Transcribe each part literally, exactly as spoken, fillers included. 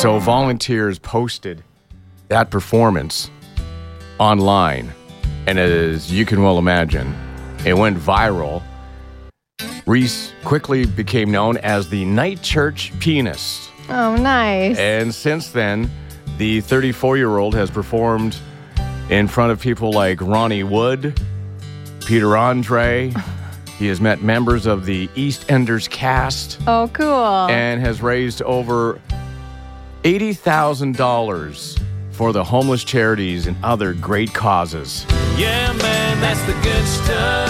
So volunteers posted that performance online, and as you can well imagine, it went viral. Reese quickly became known as the night church pianist. Oh, nice. And since then, the thirty-four-year-old has performed in front of people like Ronnie Wood, Peter Andre. He has met members of the EastEnders cast. Oh, cool. And has raised over eighty thousand dollars for the homeless charities and other great causes. Yeah, man, that's the good stuff.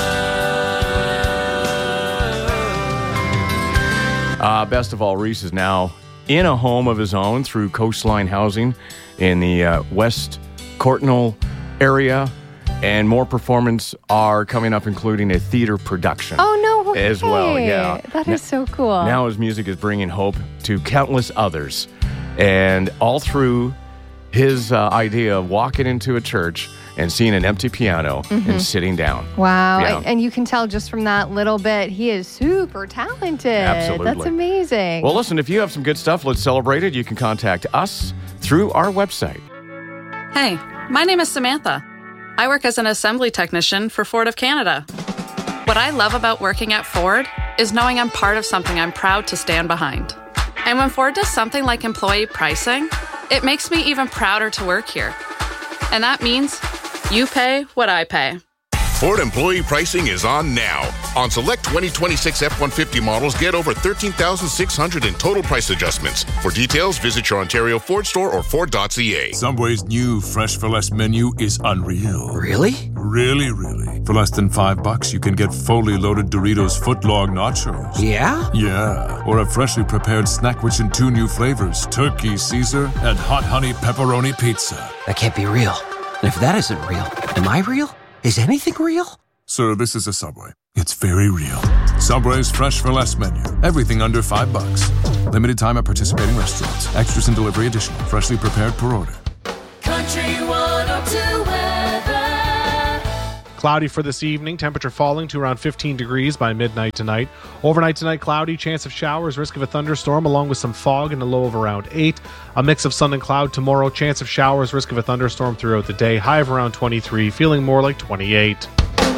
Uh, best of all, Reese is now in a home of his own through Coastline Housing in the uh, West Courtnall area. And more performances are coming up, including a theater production. Oh, no way. As well, yeah. That is so cool. Now his music is bringing hope to countless others. And all through his uh, idea of walking into a church and seeing an empty piano mm-hmm. and sitting down. Wow. Yeah. And you can tell just from that little bit, he is super talented. Absolutely. That's amazing. Well, listen, if you have some good stuff, let's celebrate it. You can contact us through our website. Hey, my name is Samantha. I work as an assembly technician for Ford of Canada. What I love about working at Ford is knowing I'm part of something I'm proud to stand behind. And when Ford does something like employee pricing, it makes me even prouder to work here. And that means you pay what I pay. Ford employee pricing is on now. On select twenty twenty-six F one fifty models, get over thirteen thousand six hundred dollars in total price adjustments. For details, visit your Ontario Ford store or Ford dot C A. Subway's new Fresh for Less menu is unreal. Really? Really, really. For less than five bucks, you can get fully loaded Doritos footlong nachos. Yeah? Yeah. Or a freshly prepared snack rich in two new flavors, turkey Caesar and hot honey pepperoni pizza. That can't be real. And if that isn't real, am I real? Is anything real? Sir, this is a Subway. It's very real. Subway's Fresh for Less menu. Everything under five bucks. Limited time at participating restaurants. Extras and delivery additional. Freshly prepared per order. Country one oh two weather. Cloudy for this evening. Temperature falling to around fifteen degrees by midnight tonight. Overnight tonight, cloudy. Chance of showers. Risk of a thunderstorm along with some fog and a low of around eight. A mix of sun and cloud tomorrow. Chance of showers. Risk of a thunderstorm throughout the day. High of around twenty-three. Feeling more like twenty-eight.